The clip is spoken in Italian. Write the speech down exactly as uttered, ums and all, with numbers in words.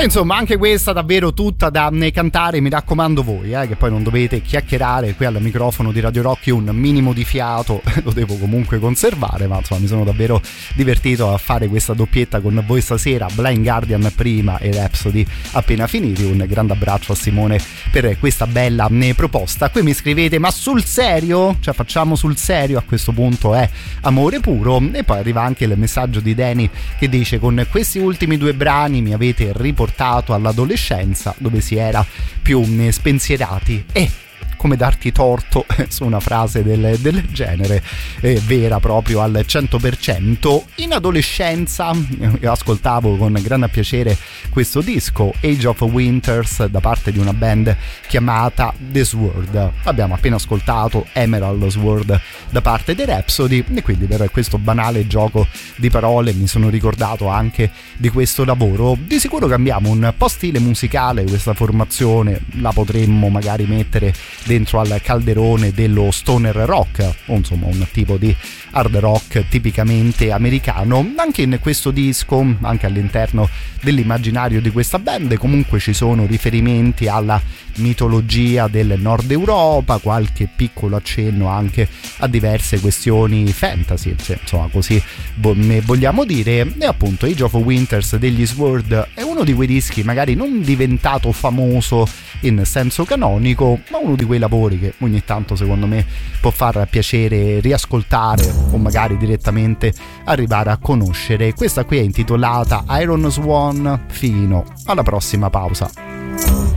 insomma, anche questa davvero tutta da cantare. Mi raccomando voi, eh, che poi non dovete chiacchierare qui al microfono di Radio Rock. Io un minimo di fiato lo devo comunque conservare, ma insomma mi sono davvero divertito a fare questa doppietta con voi stasera. Blind Guardian prima e Rhapsody appena finiti. Un grande abbraccio a Simone per questa bella proposta. Qui mi scrivete: ma sul serio? Cioè facciamo sul serio? A questo punto è amore puro. E poi arriva anche il messaggio di Danny che dice: con questi ultimi due brani mi avete riportato all'adolescenza, dove si era più spensierati. E come darti torto su una frase del, del genere, eh, vera proprio al cento per cento. In adolescenza io ascoltavo con grande piacere questo disco, Age of Winters, da parte di una band chiamata The Sword. Abbiamo appena ascoltato Emerald Sword da parte di Rhapsody, e quindi per questo banale gioco di parole mi sono ricordato anche di questo lavoro. Di sicuro cambiamo un po' stile musicale, questa formazione la potremmo magari mettere dentro al calderone dello stoner rock, o insomma un tipo di hard rock tipicamente americano. Anche in questo disco, anche all'interno dell'immaginario di questa band, comunque ci sono riferimenti alla mitologia del nord Europa, qualche piccolo accenno anche a diverse questioni fantasy, se insomma così ne vogliamo dire. E appunto Age of Winters degli Sword è uno di quei dischi magari non diventato famoso in senso canonico, ma uno di quei lavori che ogni tanto secondo me può far piacere riascoltare o magari direttamente arrivare a conoscere. Questa qui è intitolata Iron Swan. Fino alla prossima pausa.